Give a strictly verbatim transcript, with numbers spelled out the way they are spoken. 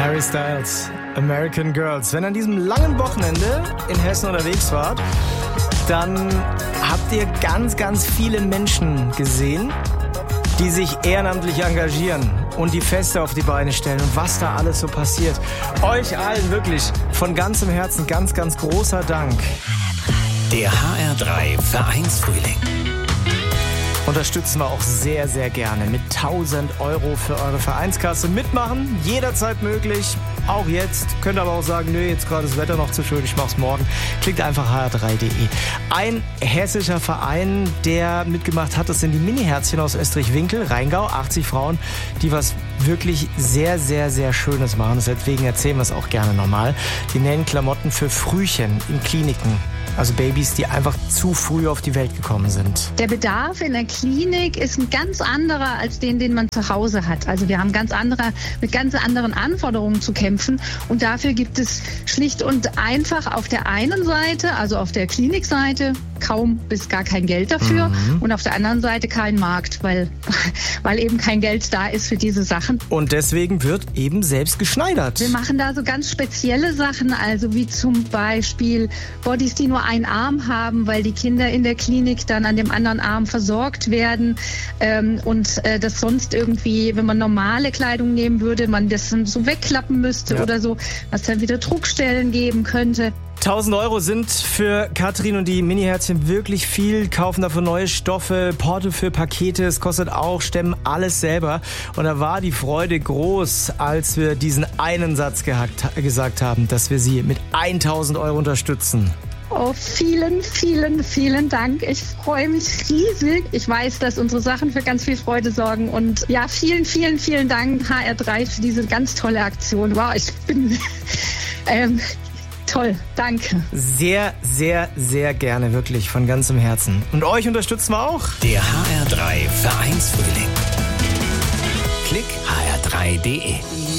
Harry Styles, American Girls. Wenn ihr an diesem langen Wochenende in Hessen unterwegs wart, dann habt ihr ganz, ganz viele Menschen gesehen, die sich ehrenamtlich engagieren und die Feste auf die Beine stellen und was da alles so passiert. Euch allen wirklich von ganzem Herzen ganz, ganz großer Dank. Der H R drei Vereinsfrühling. Unterstützen wir auch sehr, sehr gerne mit tausend Euro für eure Vereinskasse. Mitmachen, jederzeit möglich, auch jetzt. Könnt aber auch sagen, nö, jetzt gerade das Wetter noch zu schön, ich mach's morgen. Klickt einfach h r drei punkt d e. Ein hessischer Verein, der mitgemacht hat, das sind die Mini-Herzchen aus Österreich-Winkel, Rheingau, achtzig Frauen, die was wirklich sehr, sehr, sehr Schönes machen. Deswegen erzählen wir es auch gerne nochmal. Die nähen Klamotten für Frühchen in Kliniken. Also Babys, die einfach zu früh auf die Welt gekommen sind. Der Bedarf in der Klinik ist ein ganz anderer als den, den man zu Hause hat. Also wir haben ganz andere, mit ganz anderen Anforderungen zu kämpfen. Und dafür gibt es schlicht und einfach auf der einen Seite, also auf der Klinikseite, kaum bis gar kein Geld dafür. Mhm. Und auf der anderen Seite kein Markt, weil, weil eben kein Geld da ist für diese Sachen. Und deswegen wird eben selbst geschneidert. Wir machen da so ganz spezielle Sachen, also wie zum Beispiel Bodies, die nur einen Arm haben, weil die Kinder in der Klinik dann an dem anderen Arm versorgt werden ähm, und äh, das sonst irgendwie, wenn man normale Kleidung nehmen würde, man das dann so wegklappen müsste, ja, oder so, was dann wieder Druckstellen geben könnte. tausend Euro sind für Katrin und die Mini-Herzchen wirklich viel, kaufen dafür neue Stoffe, Porto für Pakete, es kostet auch, stemmen alles selber. Und da war die Freude groß, als wir diesen einen Satz gehackt, gesagt haben, dass wir sie mit tausend Euro unterstützen. Oh, vielen, vielen, vielen Dank. Ich freue mich riesig. Ich weiß, dass unsere Sachen für ganz viel Freude sorgen. Und ja, vielen, vielen, vielen Dank, H R drei, für diese ganz tolle Aktion. Wow, ich bin ähm, toll. Danke. Sehr, sehr, sehr gerne, wirklich, von ganzem Herzen. Und euch unterstützen wir auch. Der H R drei Vereinsfrühling. Klick h r drei punkt d e.